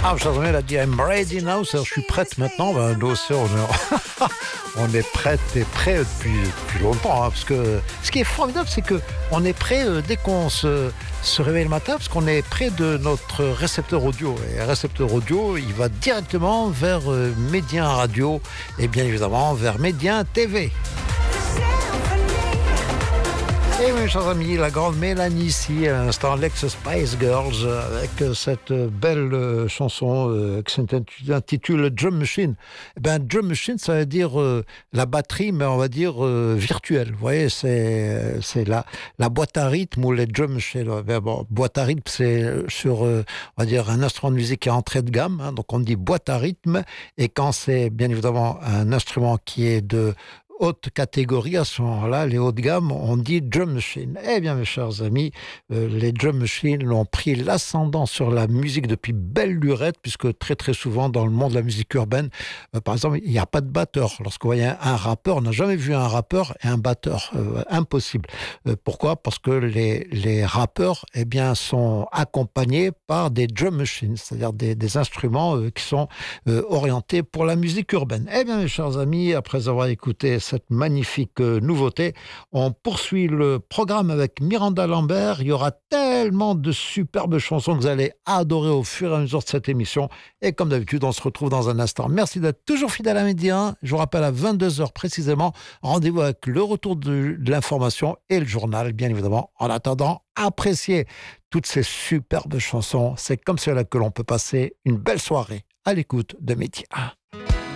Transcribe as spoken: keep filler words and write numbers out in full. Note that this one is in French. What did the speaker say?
Ah, chers amis, elle a dit I'm ready now, c'est-à-dire je suis prête maintenant. Ben, nous aussi, on est, on est prête et prêt depuis, depuis longtemps. Hein, parce que ce qui est formidable, c'est qu'on est prêt euh, dès qu'on se, se réveille le matin, parce qu'on est près de notre récepteur audio. Et le récepteur audio, il va directement vers euh, Médien Radio et bien évidemment vers Médien T V. Et mes chers amis, la grande Mélanie ici, à l'instant, l'ex Spice Girls, avec cette belle chanson euh, qui s'intitule Drum Machine. Eh ben, Drum Machine, ça veut dire euh, la batterie, mais on va dire euh, virtuelle. Vous voyez, c'est, c'est la, la boîte à rythme ou les drum machines. Ben, bon, boîte à rythme, c'est sur, euh, on va dire, un instrument de musique qui est entrée de gamme. Hein, donc, on dit boîte à rythme. Et quand c'est, bien évidemment, un instrument qui est de haute catégorie, à ce moment-là, les hauts de gamme, on dit drum machine. Eh bien, mes chers amis, euh, les drum machines ont pris l'ascendant sur la musique depuis belle lurette, puisque très très souvent dans le monde de la musique urbaine, euh, par exemple, il n'y a pas de batteur. Lorsqu'on voit un, un rappeur, on n'a jamais vu un rappeur et un batteur. Euh, impossible. Euh, pourquoi ? Parce que les, les rappeurs, eh bien, sont accompagnés par des drum machines, c'est-à-dire des, des instruments euh, qui sont euh, orientés pour la musique urbaine. Eh bien, mes chers amis, après avoir écouté cette magnifique nouveauté, on poursuit le programme avec Miranda Lambert. Il y aura tellement de superbes chansons que vous allez adorer au fur et à mesure de cette émission. Et comme d'habitude, on se retrouve dans un instant. Merci d'être toujours fidèle à Médien. Je vous rappelle à vingt-deux heures précisément, rendez-vous avec le retour de, de l'information et le journal, bien évidemment. En attendant, appréciez toutes ces superbes chansons. C'est comme cela que l'on peut passer une belle soirée à l'écoute de Médien.